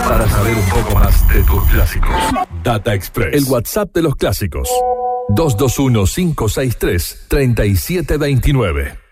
para saber un poco más de tus clásicos. Data Express, el WhatsApp de los clásicos. 221-563-3729.